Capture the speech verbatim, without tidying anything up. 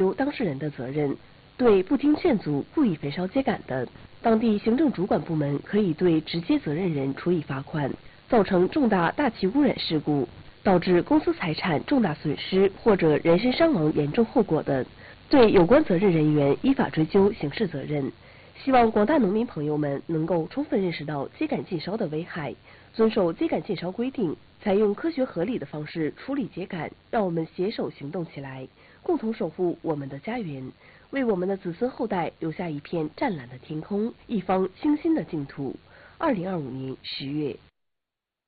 究当事人的责任。对不听劝阻、故意焚烧秸秆的，当地行政主管部门可以对直接责任人处以罚款。造成重大大气污染事故，导致公司财产重大损失或者人身伤亡严重后果的，对有关责任人员依法追究刑事责任。希望广大农民朋友们能够充分认识到秸秆禁烧的危害，遵守秸秆禁烧规定，采用科学合理的方式处理秸秆。让我们携手行动起来，共同守护我们的家园，为我们的子孙后代留下一片湛蓝的天空，一方清新的净土。二零二五年十月。